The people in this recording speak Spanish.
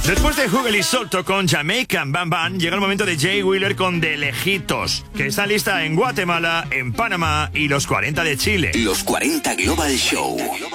Después de Hugel y Soto con Jamaican Bam Bam, llega el momento de Jay Wheeler con De Lejitos, que está lista en Guatemala, en Panamá y los 40 de Chile. Los 40 Global Show.